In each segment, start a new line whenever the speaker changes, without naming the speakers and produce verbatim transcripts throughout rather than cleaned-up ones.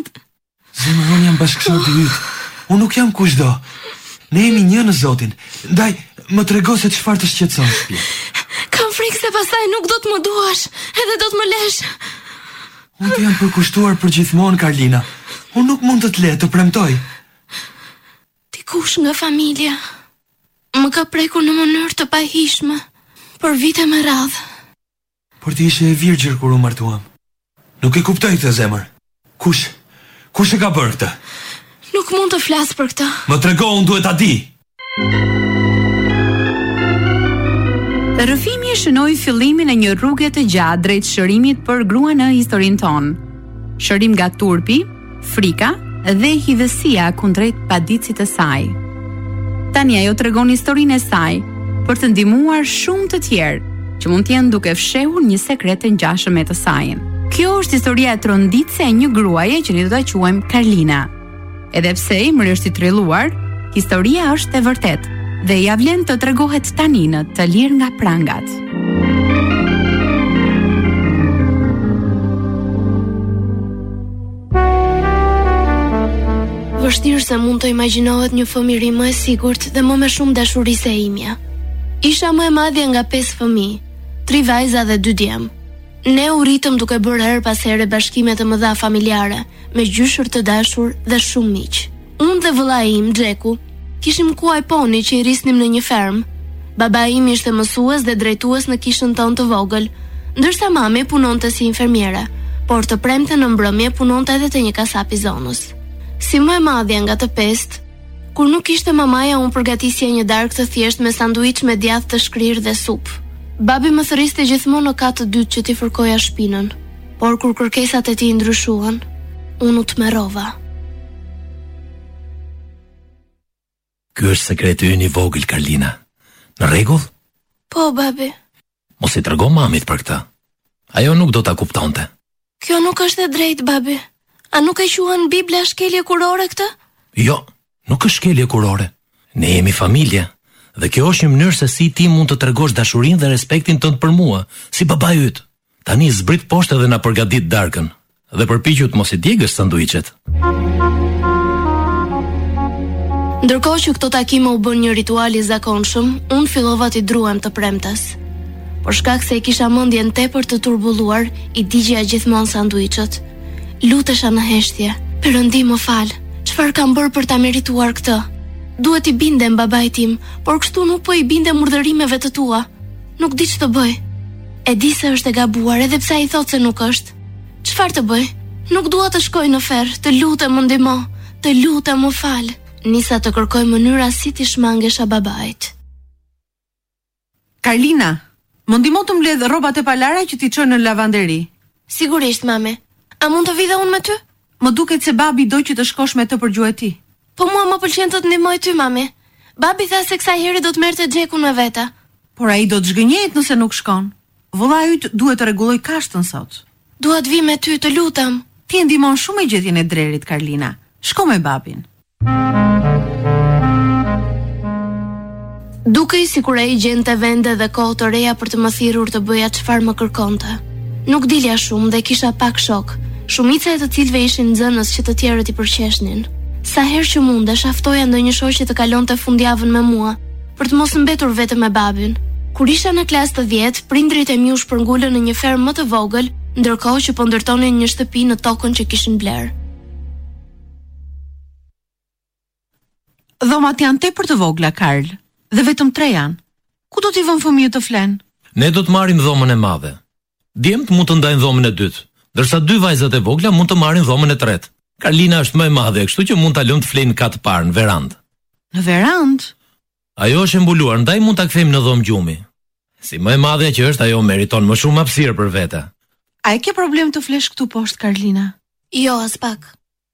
mund.
Zemër, unë jam bashkëshorti yt. Unë nuk jam kushdo. Ne jemi një në Zotin. Ndaj, më trego se çfarë të shqetëson shtëpi.
Kam frikë se pastaj nuk do të më duash, edhe do të më lesh.
Unë të jam përkushtuar për gjithmonë, Karlina. Unë nuk mund të të le, të premtoj.
Dikush nga familja më ka prekur në mënyrë të pahishme për vite me radhë.
Por ti ishe e virgjër kur u martuam. Nuk e kuptoj këtë, zemër. Kush? Kush e ka bërë këtë?
Nuk mund të flas për këtë.
Më trego, unë duhet ta di.
Rrëfimi e shënoi fillimin e një rruge të gjatë drejt shërimit për gruan në historinë tonë. Shërim nga turpi, frika dhe hidhësia kundrejt padicit të saj. Tani ajo tregon historinë e saj për të ndihmuar shumë të tjerë që mund të jenë duke fshehur një sekret të ngjashëm me të saj. Kjo është historia e tronditse e një gruaje që ne do ta quajmë Karlina. Edhe pse emri është i trilluar, historia është e vërtetë dhe ja vlen të tregohet tani në Të lirë nga prangat.
Vështirë se mund të imagjinohet një fëmijëri më e sigurt dhe më me shumë dashuri se imja. Isha më e madhja nga pesë fëmijë, tri vajza dhe dy djem. Ne u ritëm duke bërë her pas here bashkime të mëdha familjare, me gjyshër të dashur dhe shumë miq. Unë dhe vëllai im, Xheku, kishim kuaj poni që i risnim në një fermë. Baba im ishte mësues dhe drejtues në kishën tonë të vogël, ndërsa mami punonte si infermiere, por të premte në mbrëmje punonte edhe te një kasap i zonës. Si më e madhja nga të pestë, kur nuk ishte mamaja, unë përgatisja një darkë të thjeshtë me sanduiç me djathë të shkrirë dhe supë. Babi më thëriste gjithmonë në katë të dytë që t'i fërkoja shpinën, por kur kërkesat e tij ndryshuan, unë u tmerrova.
Ky është sekreti ynë i vogël, Karlina. Në rregull?
Po, babi.
Mos i trego mamit për këtë. Ajo nuk do ta kuptonte.
Kjo nuk është e drejtë, babi. A nuk e quhen Bibla shkelje kurore këtë?
Jo, nuk është shkelje kurore. Ne jemi familje. Dhe kjo është një mënyrë se si ti mund të tregosh dashurinë dhe respektin tënd për mua, si babai yt. Tani zbrit poshtë dhe na përgatit darkën. Dhe përpiqu të mos i djegësh sanduiçet.
Ndërkohë që këto takime u bën një ritual i zakonshëm, unë fillova t'i druhem të premtes. Por shkak se e kisha mendjen tepër të turbulluar, i digja gjithmonë sanduiçet. Lutesha në heshtje, Perëndi më fal, çfarë kam bërë për ta merituar këtë? Duhet i bindem babait tim, por kështu nuk po i bindem urdhërimeve të tua. Nuk di ç'të bëj. E di se është e gabuar, edhe pse ai thotë se nuk është. Çfarë të bëj? Nuk dua të shkoj në ferr, të lutem më ndihmo, të lutem më fal. Nisa të kërkoj mënyra si t'i shmangesha babait.
Karlina, më ndihmo të mbledh rrobat e palara që t'i çoj në lavanderi.
Sigurisht, mame. A mund të vi dhe unë me ty?
Më duket se babi do që të shkosh me të për gjuhë e tij.
Po mua më pëlqen të të ndihmoj ty, mami. Babi tha se kësaj herë do të merrte Xhekun me vete.
Por ai do të zgënjehet nëse nuk shkon. Vëllai yt duhet të rregulloj kashtën sot.
Dua të vi me ty, të lutem.
Ti e ndihmon shumë e gjetjen e drerit, Karlina. Shko me babin.
Dukej sikur ai gjente vende dhe kohë të reja për të më thirrur të bëja çfarë më kërkonte. Nuk dilja shumë dhe kisha pak shok, shumica e të cilëve ishin nxënës që të tjerët i përqeshnin. Sa herë që mundesh, aftoja ndonjë shoqe të kalonte fundjavën me mua, për të mos mbetur vetëm me babin. Kur isha në klasë të dhjetë, prindrit e mi u shpërngulën në një fermë më të vogël, ndërkohë që po ndërtonin një shtëpi në tokën që kishin bler.
Dhomat janë tepër të vogla, Karl, dhe vetëm tre janë. Ku do t'i vëmë fëmijët të flenë?
Ne do të marrim dhomën e madhe. Djemt mund të ndajnë dhomën e dytë, ndërsa dy vajzat e vogla mund të marrin dhomën e tretë. Karlina është më e madhe, kështu që mund ta lëm të flenë katë parë në verandë.
Në verandë?
Ajo është e mbuluar, ndaj mund ta kthejmë në dhomë gjumi. Si më e madhe që është, ajo meriton më shumë hapësirë për vete.
A e ke problem të flesh këtu poshtë, Karlina?
Jo, as pak.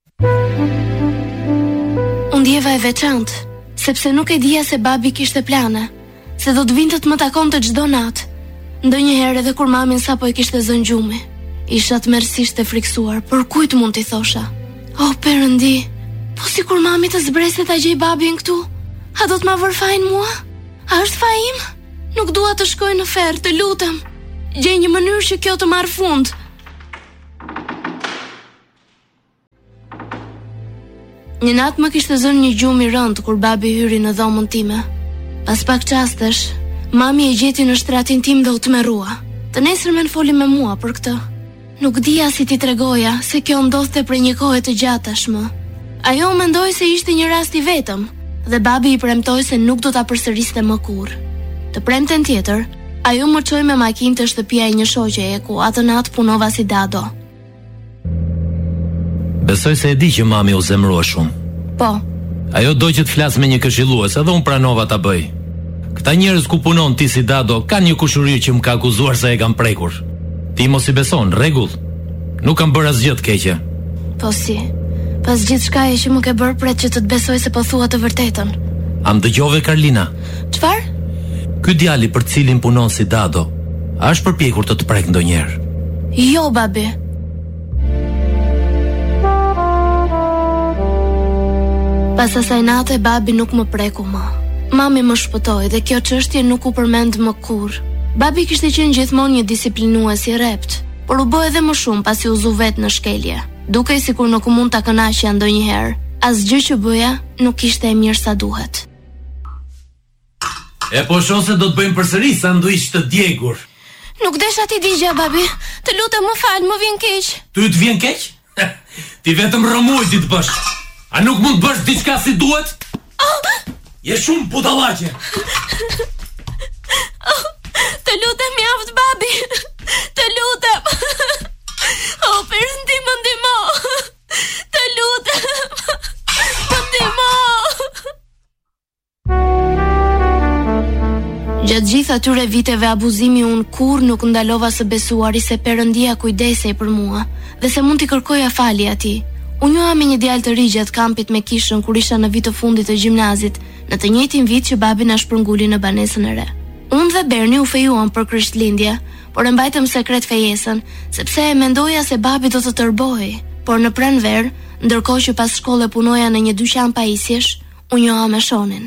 Unë ndjeva e veçantë, sepse nuk e dija se babi kishte plane, se do të vinte të më takonte çdo natë. Ndonjëherë edhe kur mamin sapo i kishte zënë gjumi, isha tmerrsisht e friksuar, por kujt mund t'i thosha? O, Perëndi, po si kur mami të zbreste ta gjej babin këtu? A do të ma vërfajnë mua? A është fa im? Nuk dua të shkoj në ferr, të lutem. Gjej një mënyrë që kjo të marrë fund. Një natë më kishte zënë një gjumë i rëndë kur babi hyri në dhomën time. Pas pak qastesh, mami e gjeti në shtratin tim dhe u tmerrua. Të nesërmen foli me mua për këtë. Nuk dija si ti tregoja se kjo ndodhte për një kohë të gjatë tashmë. Ajo mendoi se ishte një rast i vetëm dhe babi i premtoi se nuk do ta përsëriste më kurrë. Të premten tjetër, ajo më çoi me makinë te shtëpia e një shoqeje ku atë natë punova si dado.
Besoj se e di që mami u zemrua shumë.
Po.
Ajo do që të flas me një këshillues, edhe unë pranova ta bëj. Këta njerëz ku punon ti si dado kanë një kushuri që më ka akuzuar se e kam prekur. Ti mos i beson, rregull. Nuk kam bërë asgjë të keqe.
Po si? Pas gjithçkaje që më ke bërë pret që të të besoj se po thua të vërtetën.
A më dëgjove, Karlina?
Çfarë?
Ky djali për cilin punon si dado, a është përpjekur të të prek ndonjëherë?
Jo, babi. Pas asaj nate, babi nuk më preku më. Mami më shpëtoi dhe kjo çështje nuk u përmend më kurrë. Babi kishte qenë gjithmonë një disiplinues i rrept, por u bë edhe më shumë pasi u zu vet në shkelje. Dukej sikur nuk u mund ta kënaqja ndonjëherë. Asgjë që bëja nuk ishte e mirë sa duhet.
E po shoh se do të bëjmë përsëri sanduiç të djegur.
Nuk desha ti digja, babi. Të lutem, më fal, më vjen keq.
Ty të vjen keq? Ti vetëm rëmuj ti të bësh. A nuk mund të bësh diçka si duhet?
Oh!
Je shumë budallaqe.
Oh, të lutem mjaft, babi. Të lutem. Oh, Perëndim, më ndihmo. Të lutem. Më ndihmo. Gjatë gjithë atyre viteve abuzimi unë kur nuk ndalova së besuari se Perëndia kujdesej për mua dhe se mund t'i kërkoja falje atij. Unë njoha me një djalë të ri gjatë kampit me kishën kur isha në vit të fundit të gjimnazit, në të njëjtin vit që babi na shpërnguli në banesën e re. Unë dhe Berni u fejuam për Krishtlindje, por e mbajtëm sekret fejesën, sepse e mendoja se babi do të tërbojë. Por në pranverë, ndërkohë që pas shkolle punoja në një dyqan pajisjesh, u njoha me Shonin.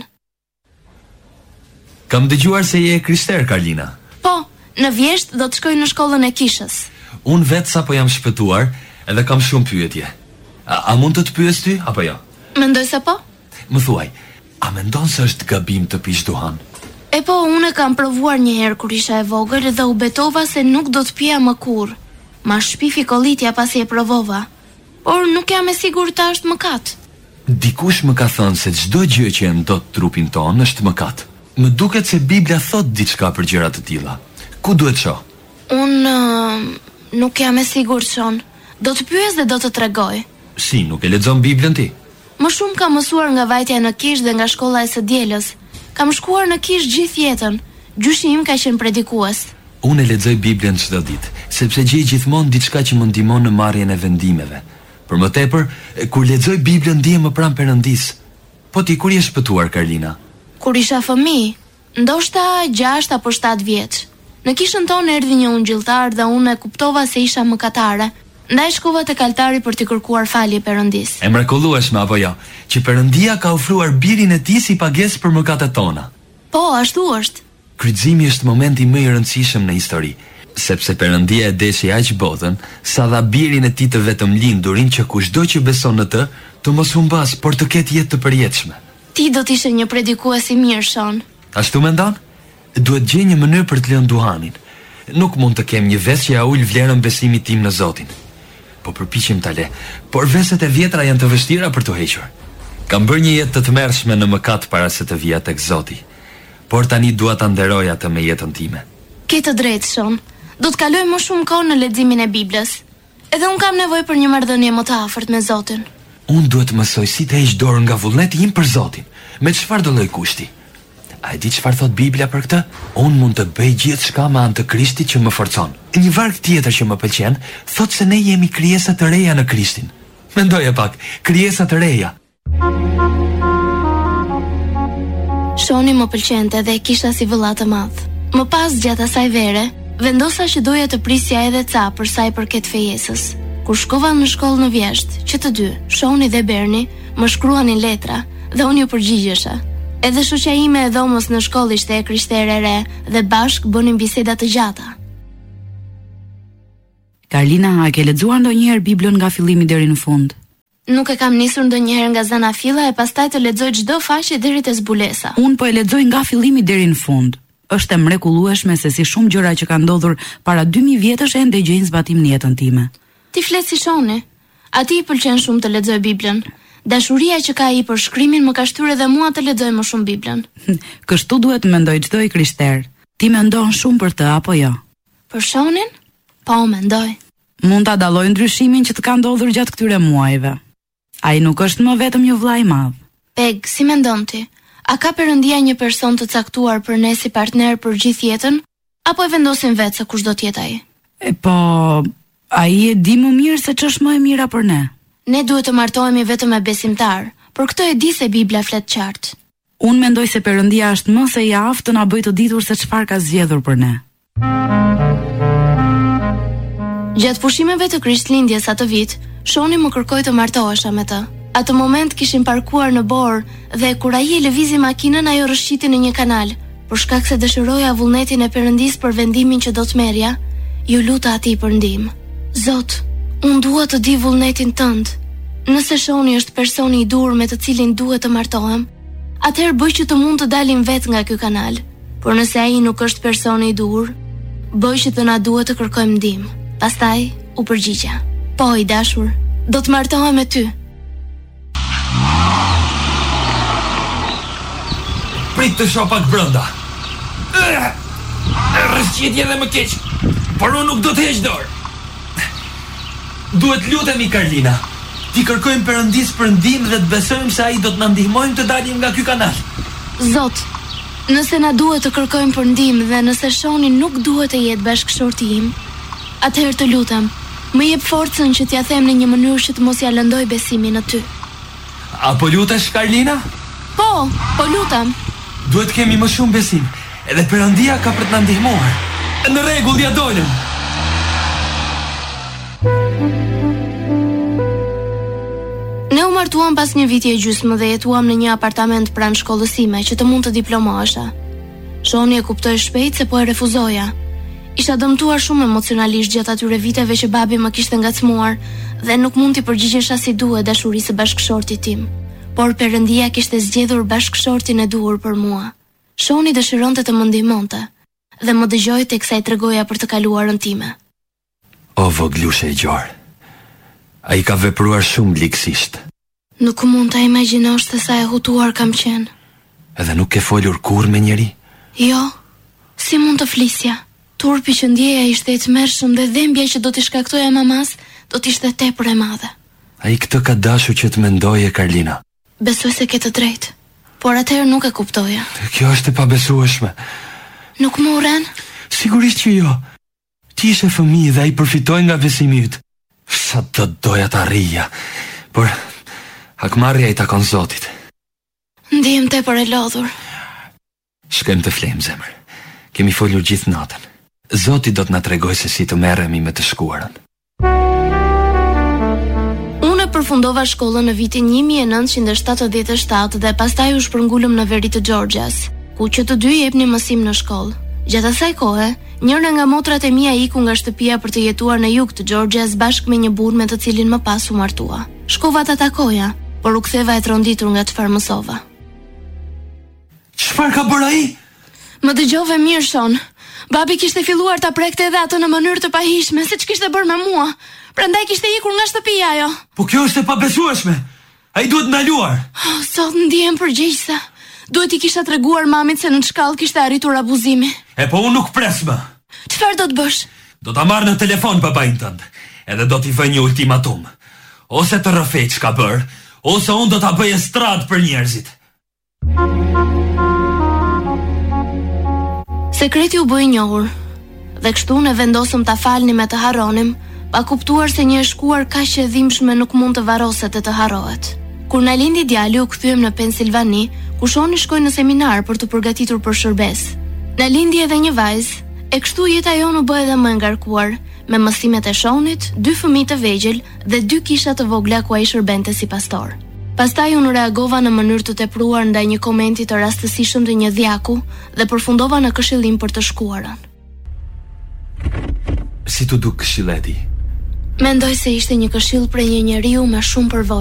Kam dëgjuar se je krishter, Karlina.
Po, në vjesht do të shkoj në shkollën e kishës.
Unë vetë sapo jam shpëtuar, edhe kam shumë pyetje. A, a mund të të pyes ty apo jo?
Mendoj se po.
Më thuaj, a mendon se është gabim të pish duhan?
E po, unë e kam provuar një herë kur isha e vogël dhe u betova se nuk do të pija më kurrë. Ma shpifi kollitja pasi e provova. Por nuk jam e sigurt ta është mëkat.
Dikush më ka thënë se çdo gjë që e ndot trupin ton është mëkat. Më duket se Bibla thot diçka për gjëra të tilla. Ku duhet shoh?
Unë uh, nuk jam e sigurt, Shon. Do të pyes dhe do të tregoj.
Si, nuk e lexon Biblën ti?
Më shumë kam mësuar nga vajtja në kish dhe nga shkolla e së dielës. Kam shkuar në kish gjithë jetën. Gjyshi im ka qenë predikues.
Unë e lexoj Biblën çdo ditë, sepse gjej gjithmonë diçka që më ndihmon në marrjen e vendimeve. Për më tepër, kur lexoj Biblën ndihem më pranë Perëndis. Po ti kur je shpëtuar, Karlina?
Kur isha fëmijë, ndoshta gjashtë apo shtatë vjeç. Në kishën tonë erdhi një ungjilltar dhe unë e kuptova se isha mëkatare. Ndaj shkova tek altari për t'i kërkuar falje Perëndis.
E mrekullueshme apo jo, që Perëndia ka ofruar birin e tij si pagesë për mëkatet tona.
Po, ashtu është.
Kryqëzimi është momenti më i rëndësishëm në histori, sepse Perëndia e deshi aq botën, sa dha birin e tij të vetëm lindurin që kushdo që beson në të, të mos humbas, por të ketë jetë të përjetshme.
Ti do të ishe një predikues i mirë, Shon.
Ashtu mendon? Duhet gjej një mënyrë për të lënë duhanin. Nuk mund të kem një vesë që ja ul vlerën besimit tim në Zotin. Po përpiqem ta le, por veset e vjetra janë të vështira për të hequr. Kam bërë një jetë të tmerrshme në mëkat para se të vija tek Zoti, por tani dua ta nderoj atë me jetën time.
Ke të drejtë, Shon. Do të kaloj më shumë kohë në leximin e Biblës. Edhe un kam nevojë për një marrëdhënie më të afërt me Zotin.
Unë duhet të mësoj si të heq dorën nga vullneti im për Zotin, me çfarë do lloj kushti. A e di çfarë thot Bibla për këtë? Unë mund të bëj gjithçka me anë të Krishtit që më forcon. Një varg tjetër që më pëlqen, thot se ne jemi krijesa të reja në Krishtin. Mendoje pak, krijesa të reja.
Shoni më pëlqente dhe e kisha si vëlla të madh. Më pas gjatë asaj vere, vendosa që doja të prisja edhe ca për sa i përket fejesës. Kur shkova në shkollë në Vjesht, që të dy, Shoni dhe Berni, më shkruanin letra dhe unë ju përgjigjesha. Edhe shoqja ime e dhomës në shkollë ishte e krishtere re dhe bashk bënim biseda të gjata.
Karlina, a ke lexuar ndonjëherë Biblën nga fillimi deri në fund?
Nuk e kam nisur ndonjëherë nga zanafilla e pastaj të lexoj çdo faqe deri te zbulesa.
Unë po e lexoj nga fillimi deri në fund. Është e mrekullueshme se si shumë gjëra që kanë ndodhur para dy mijë vjetësh ende gjejnë zbatim në jetën time.
Ti flet si Shoni. Atij i pëlqen shumë të lexoj Biblën. Dashuria që ka ai për shkrimin më ka shtyrë edhe mua të lexoj më shumë Biblën.
Kështu duhet mendoj çdo i krishter. Ti mendon shumë për të apo jo?
Për Shonin? Po, mendoj.
Mund ta dalloj ndryshimin që të ka ndodhur gjatë këtyre muajve. Ai nuk është më vetëm një vëlla i madh.
Peg, si mendon ti? A ka Perëndia një person të caktuar për ne si partner për gjithë jetën, apo e vendosin vetë se kush do të jetë ai?
E po, ai e di më mirë se ç'është më e mira për ne.
Ne duhet të martohemi vetëm me besimtar, por këtë e di se Bibla flet qartë.
Unë mendoj se Perëndia është më se i aftë të na bëjë të ditur se çfarë ka zgjedhur për ne.
Gjatë pushimeve të Krishtlindjes atë vit, Shoni më kërkoi të martohesha me të. Atë moment kishim parkuar në Borë dhe kur ai e lëvizi makinën ajo rrëshqiti në një kanal. Për shkak se dëshiroja vullnetin e Perëndis për vendimin që do të merrja, ju luta atij për ndihmë. Zot, unë dua të di vullnetin tënd. Nëse Shoni është personi i dur me të cilin duhet të martohem, atëherë bëj që të mund të dalim vetë nga ky kanal. Por nëse ai nuk është personi i dur, bëj që të na duhet të kërkojmë ndihmë. Pastaj u përgjigja. Po, i dashur, do të martohem me ty.
Prit të shoh pak brenda. Rrëshqitje dhe më keq, por unë nuk do të heq dorë. Duhet lutemi Karlina. Ti kërkojmë Perëndis për ndihmë dhe të besojmë se ai do të na ndihmojë të dalim nga ky kanal.
Zot, nëse na duhet të kërkojmë për ndihmë dhe nëse Shoni nuk duhet të jetë bashkëshorti im, atëherë të lutem, më jep forcën që t'ja them në një mënyrë që të mos ja lëndoj besimin në ty.
Apo lutesh Karlina?
Po, po lutem.
Duhet kemi më shumë besim. Edhe Perëndia ka për të na ndihmuar. Në rregull, ja dolëm.
Ne u martuam pas një viti e gjysmë dhe jetuam në një apartament pranë shkollës time që të mund të diplomohesha. Shoni e kuptoi shpejt se po e refuzoja. Isha dëmtuar shumë emocionalisht gjatë atyre viteve që babi më kishte ngacmuar dhe nuk mund t'i përgjigjesha si duhet dashurisë së bashkëshortit tim. Por Perëndia kishte zgjedhur bashkëshortin e duhur për mua. Shoni dëshironte të më ndihmonte dhe më dëgjoi teksa i tregoja për të kaluarën time.
O voglushe e gjarë, ai ka vepruar shumë liksisht.
Nuk mund ta imagjinosh se sa e hutuar kam qenë.
Edhe nuk ke folur kurrë me njeri?
Jo, si mund të flisja? Turpi që ndjeja ishte i tmerrshëm dhe dhembja që do t'i shkaktoja mamas do t'ishte tepër e madhe.
Ai këtë ka dashur që të mendoje, Karlina.
Besoj se ke të drejtë, por atëherë nuk e kuptoja.
Kjo është e pabesueshme.
Nuk më urren?
Sigurisht që jo. Ti ishe fëmijë dhe ai përfitoi nga besimi yt. Sa të doja të arrija, por hakmarrja i takon Zotit.
Ndihem tepër e lodhur.
Shkojmë të flejmë, zemër. Kemi folur gjithë natën. Zoti do të na tregojë se si të merremi me të shkuarën.
Unë përfundova shkollën në vitin një mijë e nëntëqind e shtatëdhjetë e shtatë dhe pastaj u shpërngulëm në veri të Georgias, ku që të dy jepnin mësim në shkollë. Gjatë asaj kohe, njëra nga motrat e mia iku nga shtëpia për të jetuar në jug të Georgias bashkë me një burr me të cilin më pas u martua. Shkova ta takoja, por u ktheva e tronditur nga çfarë mësova.
Çfarë ka bërë ai?
Më dëgjove mirë, Shon. Babi kishte filluar ta prekte edhe atë në mënyrë të pahishme, siç kishte bërë me mua. Prandaj kishte ikur nga shtëpia ajo.
Po kjo është e pabesueshme. Ai duhet ndaluar.
Oh, sot ndihem përgjegjëse. Duhet i kisha treguar mamit se në shkallë kishte arritur abuzimi.
E po unë nuk pres më.
Çfarë do të bësh?
Do ta marr në telefon babain tënd, edhe do t'i vë një ultimatum. Ose të rrëfej çka bër, ose unë do ta bëj stradë për njerëzit.
Sekreti u bë i njohur, dhe kështu ne vendosëm ta falnim e të harronim, pa kuptuar se një e shkuar kaq e dhimbshme nuk mund të varroset e të harrohet. Kur na lindi djali u kthyem në Pensilvani, ku Shoni shkoi në seminar për të përgatitur për shërbes. Na lindi edhe një vajzë, e kështu jeta jon u bë edhe më e ngarkuar, me mësimet e Shonit, dy fëmijë të vegjël dhe dy kisha të vogla ku ai shërbente si pastor. Pastaj unë reagova në mënyrë të tepruar ndaj një komenti të rastësishëm të një dhjaku dhe përfundova në këshillim për të shkuarën.
Si tu duk këshilleti?
Mendoj se ishte një këshill prej një njeriu me shumë përvojë.